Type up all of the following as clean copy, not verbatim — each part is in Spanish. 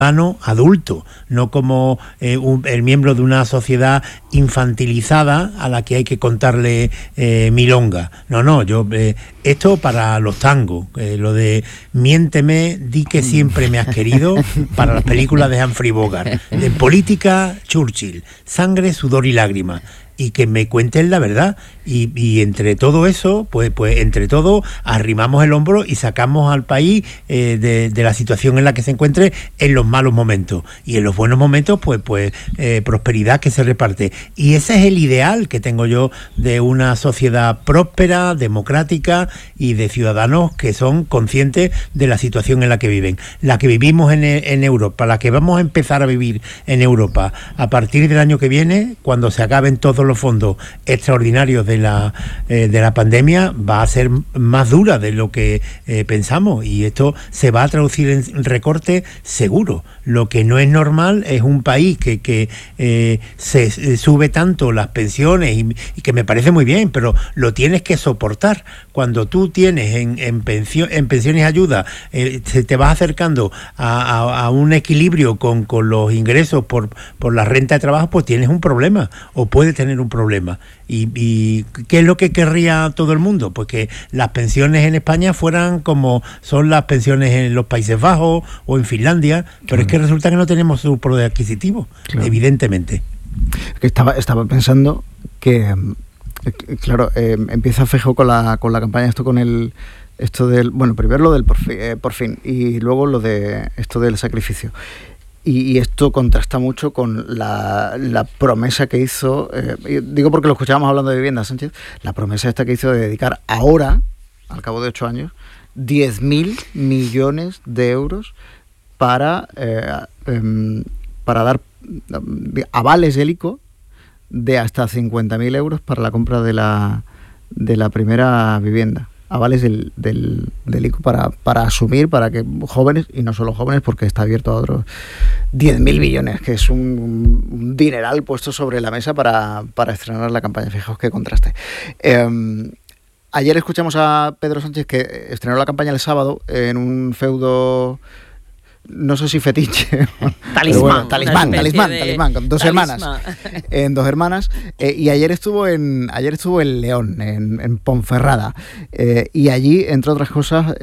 adulto, no como el miembro de una sociedad infantilizada a la que hay que contarle milonga. No, yo esto para los tangos, lo de miénteme, di que siempre me has querido, para las películas de Humphrey Bogart. En política, Churchill, sangre, sudor y lágrimas. Y que me cuenten la verdad, y entre todo eso, pues entre todo arrimamos el hombro y sacamos al país de la situación en la que se encuentre en los malos momentos, y en los buenos momentos pues prosperidad que se reparte. Y ese es el ideal que tengo yo de una sociedad próspera, democrática y de ciudadanos que son conscientes de la situación en la que viven, la que vivimos en Europa, la que vamos a empezar a vivir en Europa a partir del año que viene, cuando se acaben todos los fondos extraordinarios de la pandemia. Va a ser más dura de lo que pensamos, y esto se va a traducir en recortes seguro. Lo que no es normal es un país que se sube tanto las pensiones, y que me parece muy bien, pero lo tienes que soportar. Cuando tú tienes en pensiones ayuda, se te vas acercando a un equilibrio con los ingresos por la renta de trabajo, pues tienes un problema, o puede tener un problema. ¿Y qué es lo que querría todo el mundo? Pues que las pensiones en España fueran como son las pensiones en los Países Bajos o en Finlandia, pero es que resulta que no tenemos su poder adquisitivo, evidentemente. Estaba pensando que, claro, empieza Feijóo con la campaña esto del primero lo del por fin, y luego lo de esto del sacrificio. Y esto contrasta mucho con la promesa que hizo, digo porque lo escuchábamos hablando de vivienda, Sánchez, la promesa esta que hizo de dedicar ahora, al cabo de 8 años, 10.000 millones de euros para dar avales del ICO de hasta 50.000 euros para la compra de la primera vivienda. Avales del ICO para asumir, para que jóvenes, y no solo jóvenes, porque está abierto a otros 10.000 millones, que es un dineral puesto sobre la mesa para estrenar la campaña. Fijaos qué contraste. Ayer escuchamos a Pedro Sánchez, que estrenó la campaña el sábado en un feudo, no sé si fetiche, talismán, con dos hermanas, y ayer estuvo en León, en Ponferrada, y allí, entre otras cosas,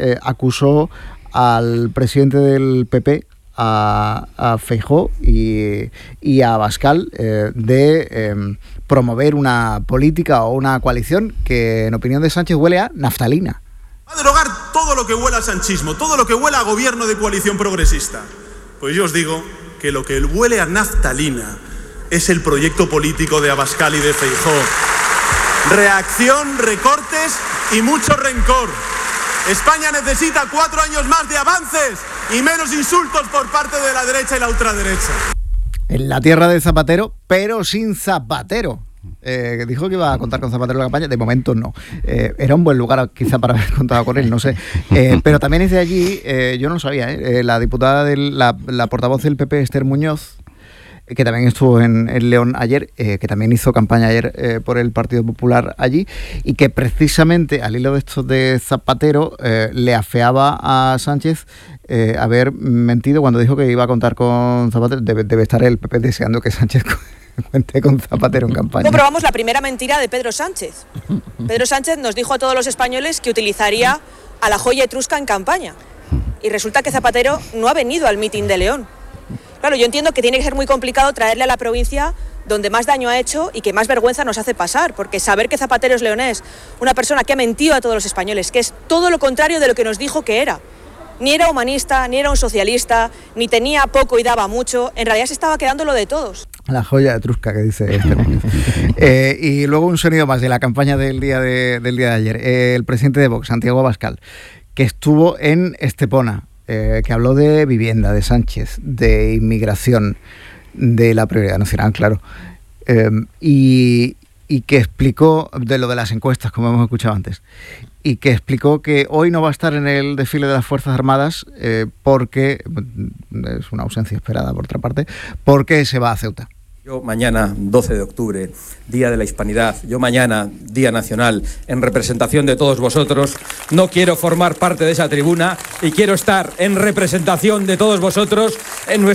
acusó al presidente del PP, a Feijóo y a Abascal, de promover una política o una coalición que, en opinión de Sánchez, huele a naftalina. Va a derogar todo lo que huela a sanchismo, todo lo que huela a gobierno de coalición progresista. Pues yo os digo que lo que huele a naftalina es el proyecto político de Abascal y de Feijóo. Reacción, recortes y mucho rencor. España necesita 4 años más de avances y menos insultos por parte de la derecha y la ultraderecha. En la tierra de Zapatero, pero sin Zapatero. Dijo que iba a contar con Zapatero en la campaña, de momento no. Era un buen lugar quizá para haber contado con él, no sé. Pero también es de allí, yo no lo sabía, la diputada, la portavoz del PP, Esther Muñoz, que también estuvo en León ayer, que también hizo campaña ayer por el Partido Popular allí, y que precisamente al hilo de esto de Zapatero le afeaba a Sánchez haber mentido cuando dijo que iba a contar con Zapatero. Debe estar el PP deseando que Sánchez cuente con Zapatero en campaña. Comprobamos la primera mentira de Pedro Sánchez. Pedro Sánchez nos dijo a todos los españoles que utilizaría a la joya etrusca en campaña, y resulta que Zapatero no ha venido al mitin de León. Claro, yo entiendo que tiene que ser muy complicado traerle a la provincia donde más daño ha hecho y que más vergüenza nos hace pasar, porque saber que Zapatero es leonés, una persona que ha mentido a todos los españoles, que es todo lo contrario de lo que nos dijo que era. Ni era humanista, ni era un socialista, ni tenía poco y daba mucho, en realidad se estaba quedando lo de todos. La joya etrusca que dice y luego un sonido más de la campaña del día de ayer. El presidente de Vox, Santiago Abascal, que estuvo en Estepona, que habló de vivienda, de Sánchez, de inmigración, de la prioridad nacional, claro, y que explicó de lo de las encuestas, como hemos escuchado antes, y que explicó que hoy no va a estar en el desfile de las Fuerzas Armadas porque es una ausencia esperada por otra parte, porque se va a Ceuta. Yo mañana, 12 de octubre, Día de la Hispanidad, yo mañana, Día Nacional, en representación de todos vosotros, no quiero formar parte de esa tribuna y quiero estar en representación de todos vosotros en nuestra...